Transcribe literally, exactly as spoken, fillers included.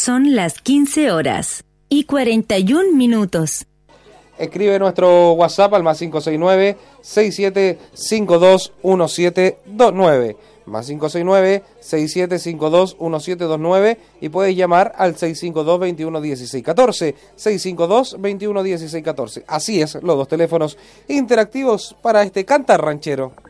son las quince horas y cuarenta y un minutos. Escribe nuestro WhatsApp al más cinco seis nueve, seis siete cinco dos, uno siete dos nueve. Más cinco seis nueve, seis siete cinco dos, uno siete dos nueve y puedes llamar al seis cinco dos, veintiuno dieciséis catorce. seis cinco dos, veintiuno dieciséis catorce. Así es, los dos teléfonos interactivos para este cantar ranchero.